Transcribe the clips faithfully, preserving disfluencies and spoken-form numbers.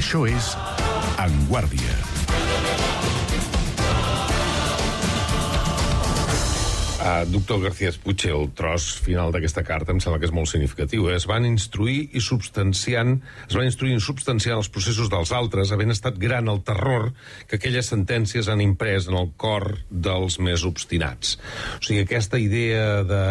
Això és En Guàrdia. Uh, doctor García Puig, el tros final d'aquesta carta em sembla que és molt significatiu. Eh? Es van instruir i substanciant, es van instruir i substanciant els processos dels altres, havent estat gran el terror que aquelles sentències han imprès en el cor dels més obstinats. O sigui, aquesta idea de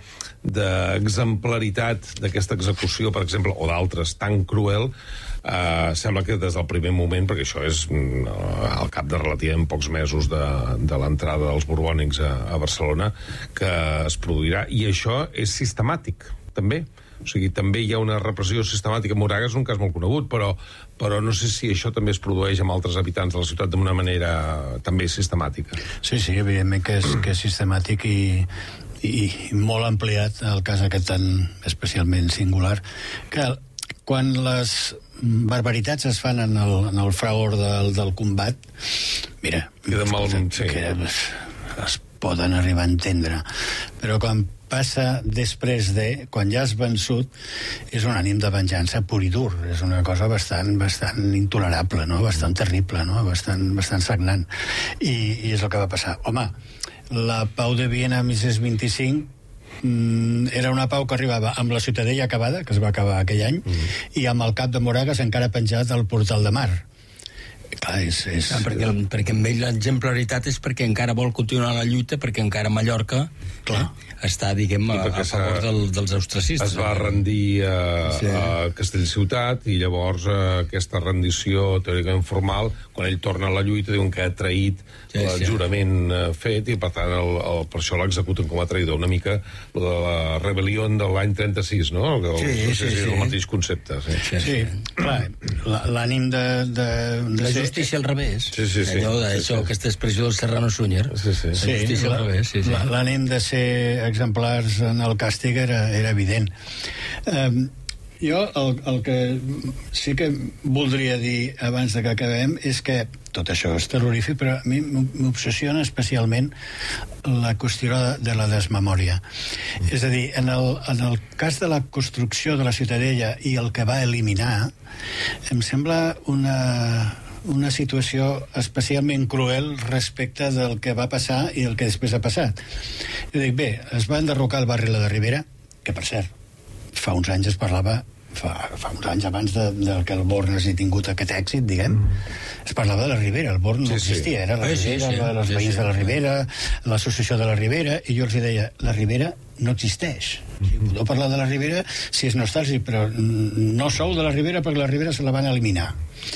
d'exemplaritat d'aquesta execució, per exemple, o d'altres tan cruel, Uh, sembla que des del primer moment, perquè això és uh, al cap de relativament pocs mesos de, de l'entrada dels borbònics a, a Barcelona, que es produirà, i això és sistemàtic, també. O sigui, també hi ha una repressió sistemàtica. Moraga és un cas molt conegut, però, però no sé si això també es produeix amb altres habitants de la ciutat d'una manera també sistemàtica. Sí, sí, evidentment que és, que és sistemàtic i, i, i molt ampliat, el cas aquest tan especialment singular, que quan les barbaritats es fan en el, en el fragor del, del combat, mira, queda mal, sí. que es, es poden arribar a entendre, però quan passa després de, quan ja has vençut, és un ànim de venjança pur i dur, és una cosa bastant, bastant intolerable, no? Bastant terrible, no? Bastant, bastant sagnant, i, i és el que va passar. Home, la pau de Viena a disset vint-i-cinc era una pau que arribava amb la Ciutadella acabada, que es va acabar aquell any, mm. i amb el cap de Moragas encara penjat al portal de mar. Clar, és, és... Clar, perquè, perquè amb ell l'exemplaritat és perquè encara vol continuar la lluita, perquè encara Mallorca eh, està, diguem, a, a favor del, dels austracistes. Es va rendir a, sí. a Castellciutat, i llavors a aquesta rendició teòricament formal, quan ell torna a la lluita, diuen que ha traït sí, el sí. jurament fet, i per tant el, el, per això l'executen com a traïdor. Una mica de la rebel·lió de l'any trenta-sis, no? El, sí, no sé sí, si és sí. el mateix concepte. Sí, sí, sí. clar, l'ànim de... de, de la justícia al revés. Sí, sí, sí. Allò d'això, sí, sí. aquesta expressió del Serrano Súñer. Sí, sí. La justícia la, al revés, sí, sí. L'ànim de ser exemplars en el càstig era, era evident. Um, jo el, el que sí que voldria dir abans de que acabem és que tot això és terrorífic, però a mi m'obsessiona especialment la qüestió de la desmemòria. Mm. És a dir, en el, en el cas de la construcció de la Ciutadella i el que va eliminar, em sembla una... una situació especialment cruel respecte del que va passar i el que després ha passat. Jo dic, bé, es va enderrocar el barri La de Ribera, que per cert, fa uns anys es parlava, fa, fa uns anys abans de, de que el Born hagi tingut aquest èxit, diguem, mm. es parlava de la Ribera, el Born no sí, existia, era la sí. Ribera, Sí, sí, sí. les sí, veïns sí. de la Ribera, l'associació de la Ribera, i jo els deia, la Ribera no existeix. Mm. Si podeu parlar de la Ribera si és nostàlgic, però no sou de la Ribera perquè la Ribera se la van eliminar.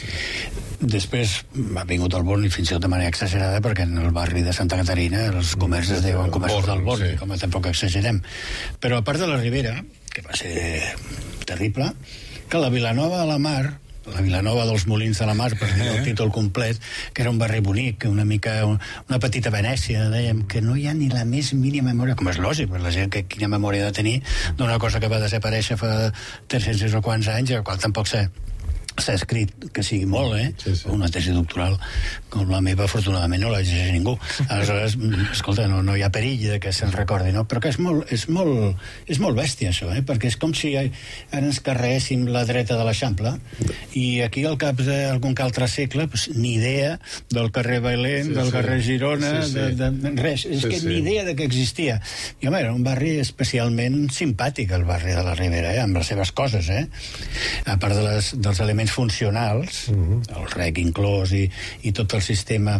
Després ha vingut el Born, i fins i tot de manera exagerada, perquè en el barri de Santa Caterina els comerços es diuen comerços del Born, sí. Com tampoc exagerem. Però a part de la Ribera, que va ser terrible, que la Vilanova de la Mar, la Vilanova dels Molins de la Mar, per dir el títol complet, que era un barri bonic, una mica una petita Venècia, dèiem, que no hi ha ni la més mínima memòria, com és lògic, perquè la gent que quina memòria ha de tenir d'una cosa que va desaparèixer fa tres-cents o quants anys, i al qual tampoc sé s'ha escrit que sigui molt, eh? Sí, sí. Una tesi doctoral com la meva, afortunadament, no la llegeix ningú. Aleshores, escolta, no, no hi ha perill de que se'n recordi, no? Però que és molt, és molt, és molt bèstia, això, eh? Perquè és com si ara ens carreguéssim la dreta de l'Eixample, i aquí, al cap d'algun altre segle, pues, ni idea del carrer Bailén, sí, del sí. carrer Girona, sí, sí. De, de, res. És sí, que sí. ni idea de que existia. I, home, era un barri especialment simpàtic, el barri de la Ribera, eh? Amb les seves coses, eh? A part de les, dels elements funcionals, uh-huh. el rec inclòs i, i tot el sistema.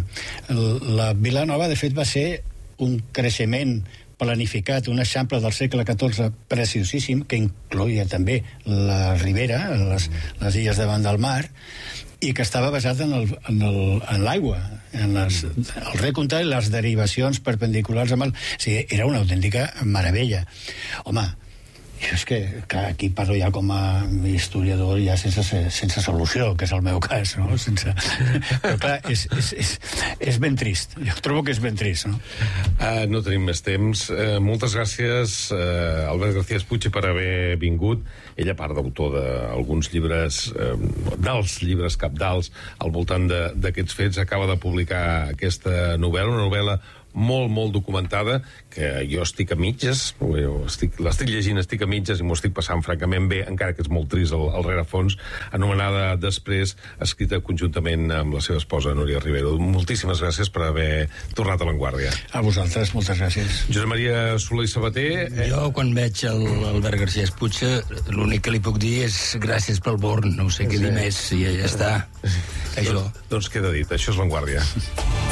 La Vilanova, de fet, va ser un creixement planificat, un eixample del segle catorze preciosíssim, que incloïa també la Ribera, les, les illes davant del mar, i que estava basat en el, en el, en l'aigua, en les, el recompte i les derivacions perpendiculars amb el... O sigui, era una autèntica meravella. Home, és que, que aquí parlo ja com a historiador ja sense, sense solució, que és el meu cas, no? Sense... Però clar, és, és, és, és ben trist. Jo trobo que és ben trist, no? Uh, no tenim més temps. Uh, moltes gràcies, uh, Albert García Puig, per haver vingut. Ell, a part d'autor d'alguns llibres, uh, dels llibres cabdals al voltant d'aquests fets, acaba de publicar aquesta novel·la, una novel·la molt, molt documentada, que jo estic a mitges, estic, l'estic llegint, estic a mitges i m'ho estic passant francament bé, encara que és molt trist al, al rerefons, anomenada Després, escrita conjuntament amb la seva esposa, Núria Rivero. Moltíssimes gràcies per haver tornat a L'Avantguàrdia. A vosaltres, moltes gràcies. Josep Maria Soler i Sabater... Eh... Jo, quan veig l'Albert García Esputxa, l'únic que li puc dir és gràcies pel Born, no sé què dir més, i ja està. Això. Doncs, doncs queda dit, això és L'Avantguàrdia.